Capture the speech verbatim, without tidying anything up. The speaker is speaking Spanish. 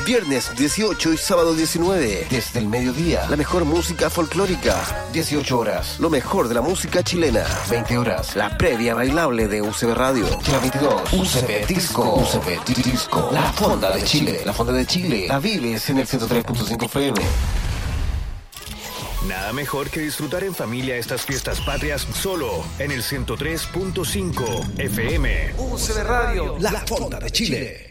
Viernes dieciocho y sábado diecinueve. Desde el mediodía, la mejor música folclórica. dieciocho horas, lo mejor de la música chilena. veinte horas, la previa bailable de U C B Radio. Y la veintidós, U C B Disco. U C B Disco. La Fonda de Chile. La Fonda de Chile. La vives en el ciento tres punto cinco F M. Nada mejor que disfrutar en familia estas fiestas patrias solo en el ciento tres punto cinco F M. U C B Radio, La Fonda de Chile.